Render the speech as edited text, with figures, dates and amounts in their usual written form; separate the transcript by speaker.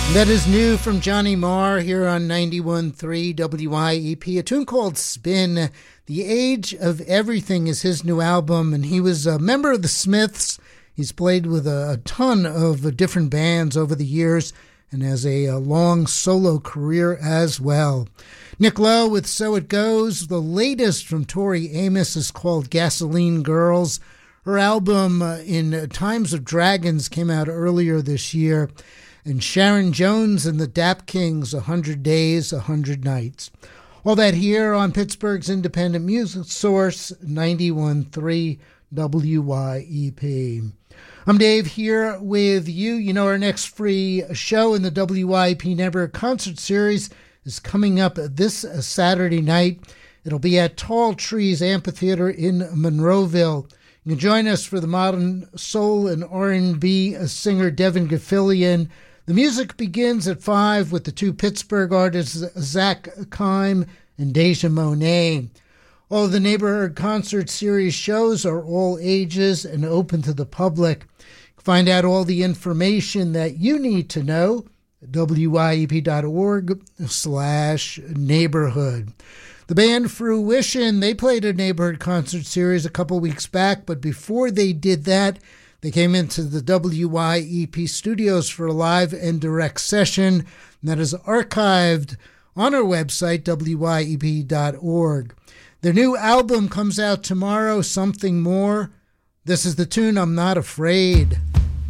Speaker 1: That is new from Johnny Marr here on 91.3 WIEP, a tune called Spin. The Age of Everything is his new album, and he was a member of the Smiths. He's played with a ton of different bands over the years and has a long solo career as well. Nick Lowe with So It Goes. The latest from Tori Amos is called Gasoline Girls. Her album In Times of Dragons came out earlier this year. And Sharon Jones and the Dap Kings, 100 Days, 100 Nights. All that here on Pittsburgh's independent music source, 91.3 WYEP. I'm Dave here with you. You know, our next free show in the WYEP Neighborhood Concert Series is coming up this Saturday night. It'll be at Tall Trees Amphitheater in Monroeville. You can join us for the modern soul and R&B singer Devin Gafilian. The music begins at 5 with the two Pittsburgh artists Zach Kime and Deja Monet. All of the Neighborhood Concert Series shows are all ages and open to the public. Find out all the information that you need to know at wyep.org/neighborhood. The band Fruition, they played a Neighborhood Concert Series a couple weeks back, but before they did that, they came into the WYEP studios for a live and direct session, and that is archived on our website, wyep.org. Their new album comes out tomorrow, Something More. This is the tune I'm Not Afraid.